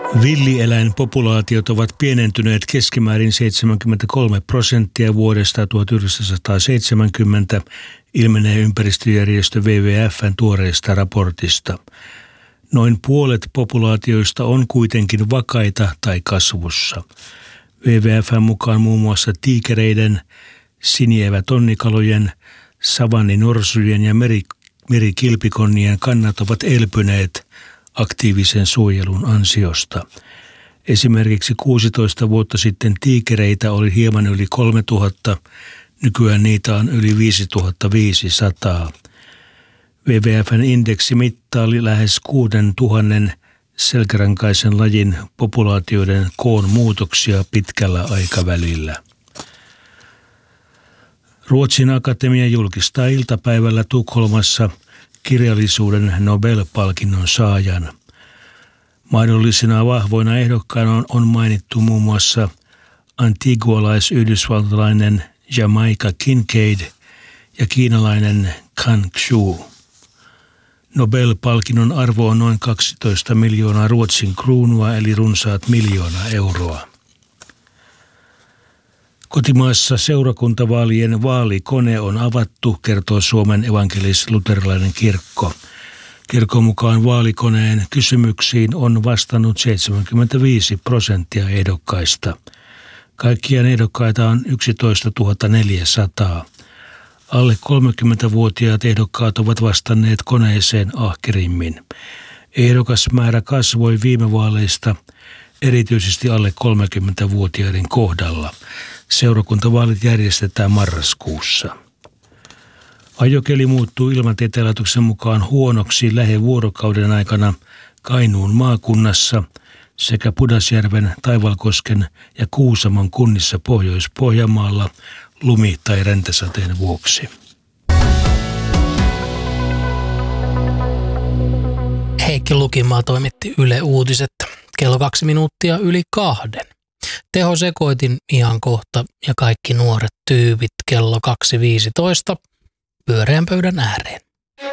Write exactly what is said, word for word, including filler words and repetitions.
Villieläinpopulaatiot ovat pienentyneet keskimäärin seitsemänkymmentäkolme prosenttia vuodesta tuhatyhdeksänsataaseitsemänkymmentä, ilmenee ympäristöjärjestö W W F:n tuoreesta raportista. Noin puolet populaatioista on kuitenkin vakaita tai kasvussa. W W F:n mukaan muun muassa tiikereiden, sinievä-tonnikalojen, savanninorsujen ja meri, merikilpikonnien kannat ovat elpyneet aktiivisen suojelun ansiosta. Esimerkiksi kuusitoista vuotta sitten tiikereitä oli hieman yli kolmetuhatta, nykyään niitä on yli viisituhattaviisisataa. W W F:n indeksi mittaili lähes kuudentuhannen selkärankaisen lajin populaatioiden koon muutoksia pitkällä aikavälillä. Ruotsin akatemia julkistaa iltapäivällä Tukholmassa kirjallisuuden Nobel-palkinnon saajan. Mahdollisina vahvoina ehdokkaina on, on mainittu muun muassa antigualais-yhdysvaltalainen Jamaica Kincaid ja kiinalainen Kan Xiu. Nobel-palkinnon arvo on noin kaksitoista miljoonaa Ruotsin kruunua eli runsaat miljoona euroa. Kotimaassa seurakuntavaalien vaalikone on avattu, kertoo Suomen evankelis-luterilainen kirkko. Kirkon mukaan vaalikoneen kysymyksiin on vastannut seitsemänkymmentäviisi prosenttia ehdokkaista. Kaikkiaan ehdokkaita on yksitoistatuhatta neljäsataa. Alle kolmekymmentävuotiaat ehdokkaat ovat vastanneet koneeseen ahkerimmin. Ehdokasmäärä kasvoi viime vaaleista erityisesti alle kolmekymmentävuotiaiden kohdalla. Seurakuntavaalit järjestetään marraskuussa. Ajokeli muuttuu Ilmatieteen laitoksen mukaan huonoksi lähivuorokauden aikana Kainuun maakunnassa sekä Pudasjärven, Taivalkosken ja Kuusamon kunnissa Pohjois-Pohjanmaalla lumi- tai räntäsateen vuoksi. Heikki Lukimaa toimitti Yle Uutiset kello kaksi minuuttia yli kahden. Teho sekoitin ihan kohta ja kaikki nuoret tyypit kello kaksi viisitoista pyöreän pöydän ääreen.